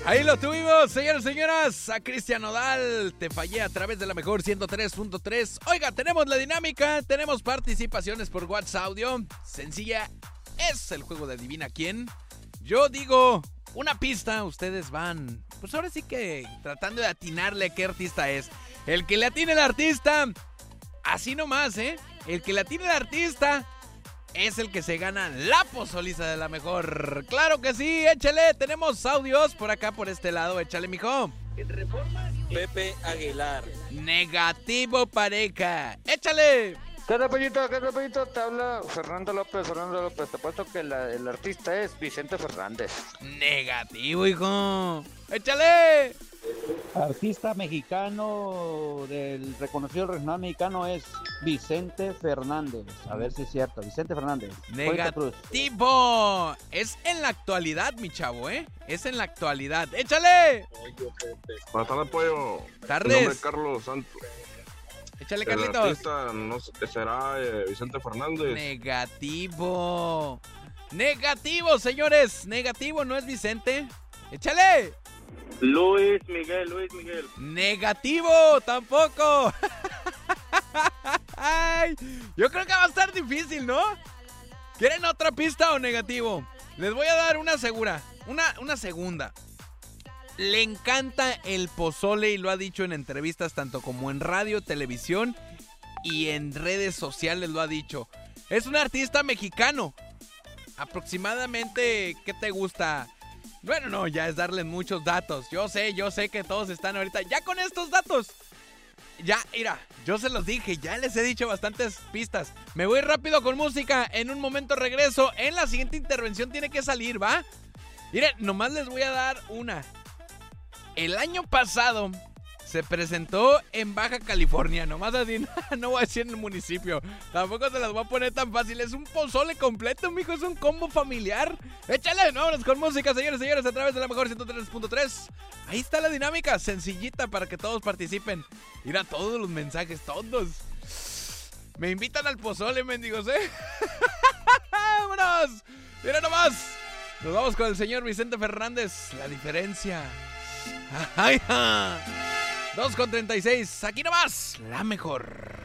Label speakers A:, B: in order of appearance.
A: Ahí lo tuvimos, señores y señoras. A Cristian Nodal, Te fallé a través de la mejor 103.3. Oiga, tenemos la dinámica, tenemos participaciones por WhatsApp Audio. Sencilla, es el juego de Adivina Quién. Yo digo una pista, ustedes van, pues ahora sí que tratando de atinarle a qué artista es. El que le atine al artista, así nomás, el que le atine al artista es el que se gana la pozoliza de la mejor. ¡Claro que sí! ¡Échale! Tenemos audios por acá, por este lado. ¡Échale, mijo!
B: Pepe Aguilar.
A: Negativo, pareja. ¡Échale!
C: ¿Qué tal, Pollito? ¿Qué tal, Pollito? Te habla Fernando López. Te apuesto que el artista es Vicente Fernández.
A: Negativo, hijo. ¡Échale!
D: Artista mexicano del reconocido regional mexicano es Vicente Fernández. A ver si es cierto. Vicente Fernández.
A: Negativo. Es en la actualidad, mi chavo, Es en la actualidad. ¡Échale!
E: Buenas tardes, Pollo.
A: Tardes.
E: Mi nombre es Carlos Santos.
A: Échale,
E: El
A: Carlitos.
E: artista no será Vicente Fernández.
A: Negativo. Negativo, señores. Negativo, no es Vicente. ¡Échale!
F: Luis Miguel.
A: Negativo, tampoco. Ay, yo creo que va a estar difícil, ¿no? ¿Quieren otra pista o negativo? Les voy a dar una segura, una segunda. Le encanta el pozole y lo ha dicho en entrevistas tanto como en radio, televisión y en redes sociales lo ha dicho. Es un artista mexicano. Aproximadamente, ¿qué te gusta? Bueno, no, ya es darle muchos datos. Yo sé que todos están ahorita ya con estos datos. Ya, mira, yo se los dije, ya les he dicho bastantes pistas. Me voy rápido con música, en un momento regreso. En la siguiente intervención tiene que salir, ¿va? Miren, nomás les voy a dar una. El año pasado se presentó en Baja California, nomás así, no voy a decir en el municipio. Tampoco se las voy a poner tan fácil. Es un pozole completo, mijo, es un combo familiar. Échale, vámonos con música, señores y señores, a través de la mejor 103.3. Ahí está la dinámica, sencillita para que todos participen. Mira todos los mensajes, todos. Me invitan al pozole, mendigos, ¡Vámonos! Mira nomás. Nos vamos con el señor Vicente Fernández. La diferencia. ¡Ay, ja! 2:36, aquí nomás, la mejor.